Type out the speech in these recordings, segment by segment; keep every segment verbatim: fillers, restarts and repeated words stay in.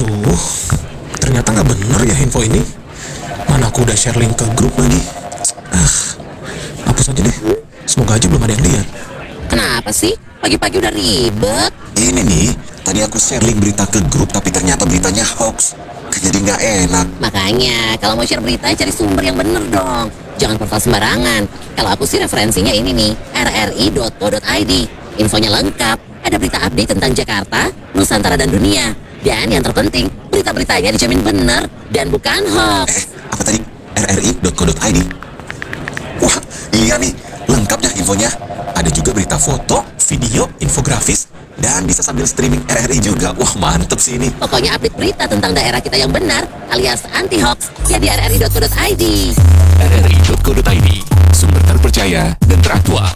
Aduh, ternyata nggak bener ya info ini. Mana aku udah share link ke grup lagi. Ah, hapus aja deh. Semoga aja belum ada yang lihat. Kenapa sih? Pagi-pagi udah ribet. Ini nih, tadi aku share link berita ke grup tapi ternyata beritanya hoax. Jadi nggak enak. Makanya, kalau mau share berita, cari sumber yang bener dong. Jangan portal sembarangan. Kalau aku sih referensinya ini nih, r r i dot co dot i d. Infonya lengkap. Ada berita update tentang Jakarta, Nusantara, dan dunia. Dan yang terpenting, berita-beritanya dijamin bener dan bukan Eh, hoax. apa tadi? r r i dot co dot i d. Wah, iya nih, lengkap ya infonya. Ada juga berita foto, video, infografis, dan bisa sambil streaming R R I juga. Wah, mantep sih ini. Pokoknya update berita tentang daerah kita yang benar, alias anti-hoax, ya di r r i dot co dot i d. r r i dot co dot i d, sumber terpercaya dan teraktual.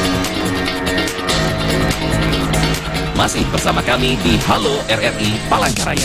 Masih bersama kami di Halo R R I Palangkaraya.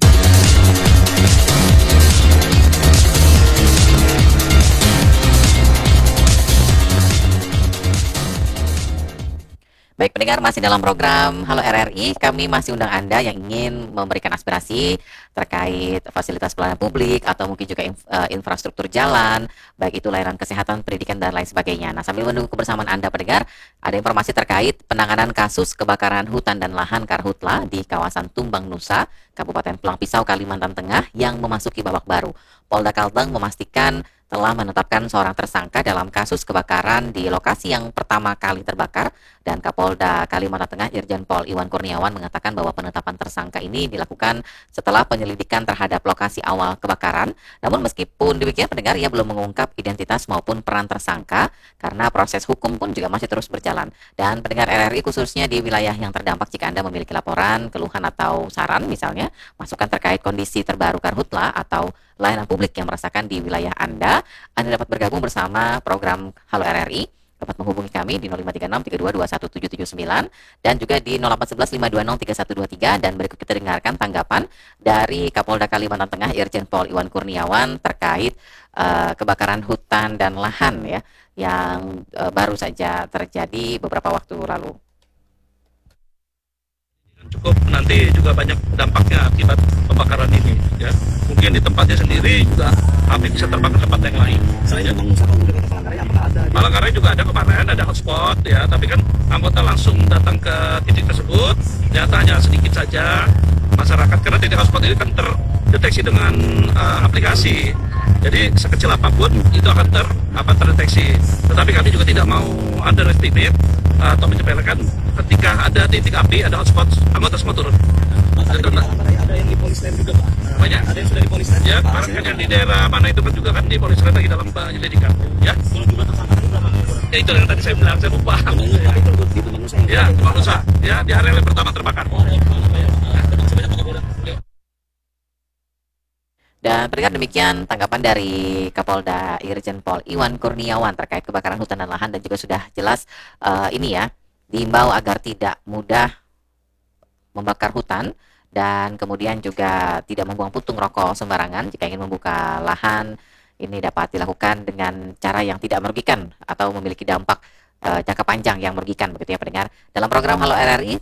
Baik pendengar, masih dalam program Halo R R I. Kami masih undang Anda yang ingin memberikan aspirasi terkait fasilitas pelayanan publik atau mungkin juga inf uh, infrastruktur jalan, baik itu layanan kesehatan, pendidikan, dan lain sebagainya. Nah, sambil menunggu kebersamaan Anda pendengar, ada informasi terkait penanganan kasus kebakaran hutan dan lahan Karhutla di kawasan Tumbang Nusa, Kabupaten Pulang Pisau, Kalimantan Tengah yang memasuki babak baru. Polda Kalteng memastikan telah menetapkan seorang tersangka dalam kasus kebakaran di lokasi yang pertama kali terbakar, dan Kapolda Kalimantan Tengah Irjen Pol Iwan Kurniawan mengatakan bahwa penetapan tersangka ini dilakukan setelah penyelidikan terhadap lokasi awal kebakaran. Namun meskipun demikian pendengar, ia belum mengungkap identitas maupun peran tersangka karena proses hukum pun juga masih terus berjalan. Dan pendengar R R I khususnya di wilayah yang terdampak, jika Anda memiliki laporan, keluhan atau saran misalnya, masukan terkait kondisi terbaru Karhutla atau layanan publik yang merasakan di wilayah Anda, Anda dapat bergabung bersama program Halo R R I. Dapat menghubungi kami di nol lima tiga enam tiga dua dua satu tujuh tujuh sembilan dan juga di nol delapan satu satu lima dua nol tiga satu dua tiga. Dan berikut kita dengarkan tanggapan dari Kapolda Kalimantan Tengah Irjen Pol Iwan Kurniawan terkait uh, kebakaran hutan dan lahan ya yang uh, baru saja terjadi beberapa waktu lalu. Cukup nanti juga banyak dampaknya akibat pembakaran ini ya. Mungkin di tempatnya sendiri juga api bisa terbakar tempat yang lain. Selain Tumbang Nusa, Pak, juga Palangkaraya apakah ada? Palangkaraya juga ada kemarin, ada hotspot ya, tapi kan anggota langsung datang ke titik tersebut, ternyata hanya sedikit saja masyarakat, karena titik hotspot ini kan terdeteksi dengan uh, aplikasi. Jadi sekecil apapun itu akan ter apa terdeteksi. Tetapi kami juga tidak mau underestimate uh, atau menyepelekan ketika ada titik api, ada hotspot, anggota semua turun. Mas, ada di Palangkaraya, ada yang di Polisland juga, Pak. Banyak. Ada yang sudah di Polisland. Ya, Pak, kemarin kan yang di daerah mana itu kan juga kan di polisi lagi dalam penyelidikan. Ya, kalau jumlah tersangka itu berapa? ya itu yang tadi saya bilang, saya lupa. Tumbang Nusa, Pak, itu di Tumbang Nusa yang Ya, Tumbang Nusa. Ya, di area yang pertama terbakar. Oh, ada yang Palangkaraya, Pak. Ah, terima kasih banyak, Pak Kapolda. Dan pendengar, demikian tanggapan dari Kapolda Irjen Pol Iwan Kurniawan terkait kebakaran hutan dan lahan, dan juga sudah jelas uh, ini ya, diimbau agar tidak mudah membakar hutan dan kemudian juga tidak membuang puntung rokok sembarangan. Jika ingin membuka lahan, ini dapat dilakukan dengan cara yang tidak merugikan atau memiliki dampak uh, jangka panjang yang merugikan, begitu ya pendengar. Dalam program Halo R R I